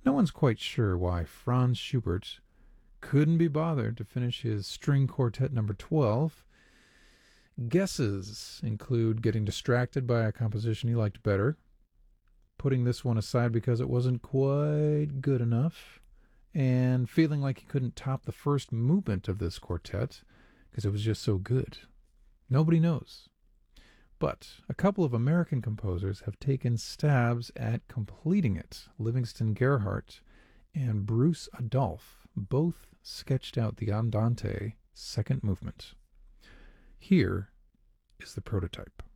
No one's quite sure why Franz Schubert couldn't be bothered to finish his string quartet number 12. Guesses include getting distracted by a composition he liked better, putting this one aside because it wasn't quite good enough, and feeling like he couldn't top the first movement of this quartet because it was just so good. Nobody knows. But a couple of American composers have taken stabs at completing it. Livingston Gerhardt and Bruce Adolphe both sketched out the Andante second movement. Here is the prototype.